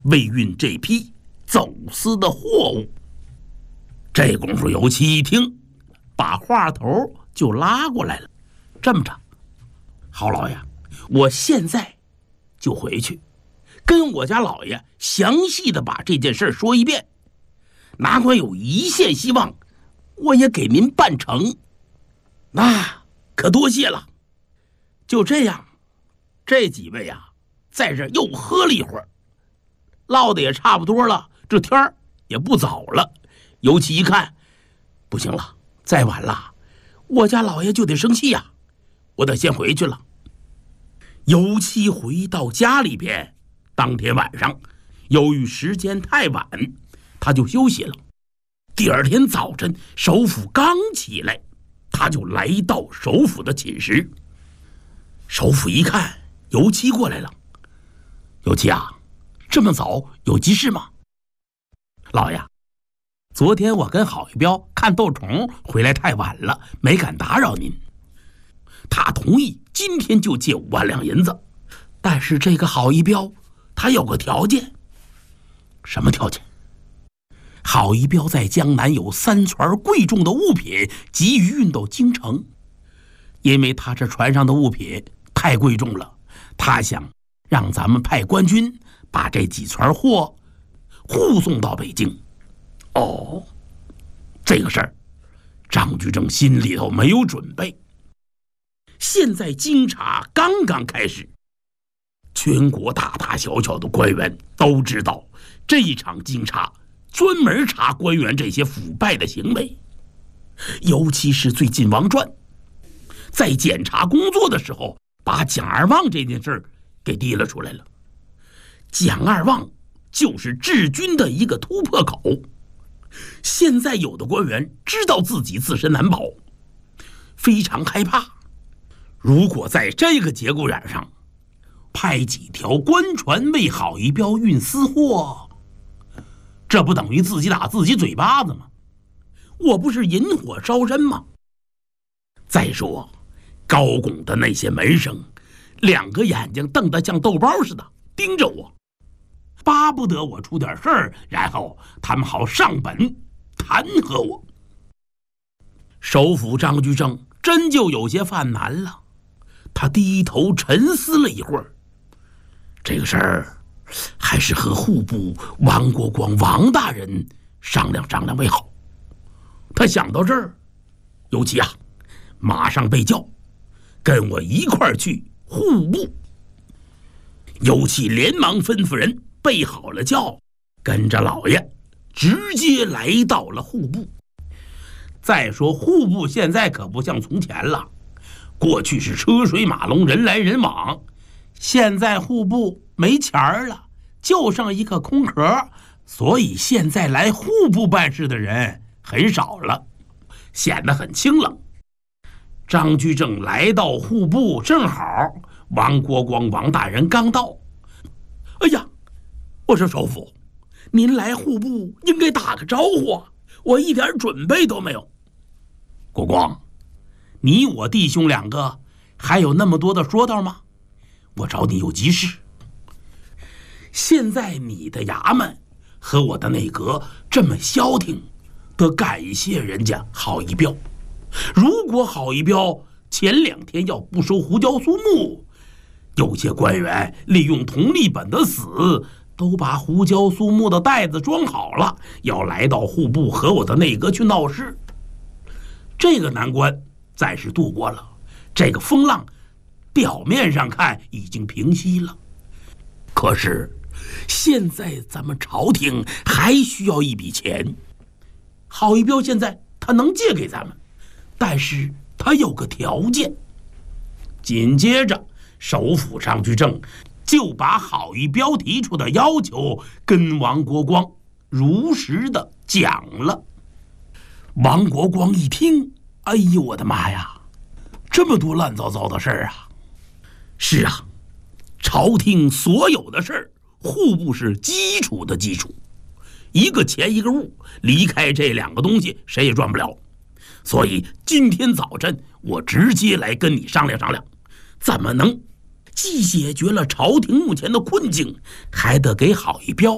为运这批走私的货物。这功夫尤其一听，把话头就拉过来了。这么着，郝老爷，我现在就回去跟我家老爷详细的把这件事说一遍，哪管有一线希望，我也给您办成。那可多谢了。就这样，这几位啊，在这又喝了一会儿，唠的也差不多了，这天儿也不早了。尤其一看，不行了，再晚了，我家老爷就得生气呀，我得先回去了。尤其回到家里边，当天晚上，由于时间太晚，他就休息了。第二天早晨，首府刚起来，他就来到首府的寝室。首府一看，尤其过来了。尤其啊，这么早有急事吗？老爷，昨天我跟郝一彪看斗虫回来太晚了，没敢打扰您。他同意今天就借5万两银子，但是这个郝一彪他有个条件。什么条件？郝一彪在江南有3船贵重的物品急于运到京城，因为他这船上的物品太贵重了，他想让咱们派官军把这几船货护送到北京。哦，这个事儿，张居正心里头没有准备。现在京察刚刚开始，全国大大小小的官员都知道，这一场京察专门查官员这些腐败的行为。尤其是最近王传在检查工作的时候，把蒋二旺这件事给提了出来了。蒋二旺就是治军的一个突破口。现在有的官员知道自己自身难保，非常害怕。如果在这个节骨眼上派几条官船为郝一彪运私货，这不等于自己打自己嘴巴子吗？我不是引火烧身吗？再说高拱的那些门生，2个眼睛瞪得像豆包似的盯着我，巴不得我出点事儿，然后他们好上本弹劾我。首府张居正真就有些犯难了，他低头沉思了一会儿，这个事儿还是和户部王国光王大人商量商量为好。他想到这儿，尤其啊，马上被叫跟我一块儿去户部。尤其连忙吩咐人备好了轿，跟着老爷直接来到了户部。再说户部现在可不像从前了，过去是车水马龙，人来人往，现在户部没钱儿了，就剩一个空壳，所以现在来户部办事的人很少了，显得很清冷。张居正来到户部，正好王国光王大人刚到。哎呀，我说首府，您来户部应该打个招呼啊，我一点准备都没有。国光，你我弟兄2个还有那么多的说道吗？我找你有急事。现在你的衙门和我的内阁这么消停，得感谢人家郝一彪。如果郝一彪前2天要不收胡椒苏木，有些官员利用佟立本的死，都把胡椒苏木的袋子装好了，要来到户部和我的内阁去闹事。这个难关暂时度过了，这个风浪表面上看已经平息了。可是现在咱们朝廷还需要一笔钱，郝一彪现在他能借给咱们，但是他有个条件。紧接着首府张居正就把郝一彪提出的要求跟王国光如实的讲了。王国光一听，哎呦我的妈呀，这么多乱糟糟的事儿啊！是啊，朝廷所有的事儿，户部是基础的基础，一个钱一个物，离开这2个东西谁也赚不了。所以今天早晨我直接来跟你商量商量，怎么能既解决了朝廷目前的困境，还得给郝一彪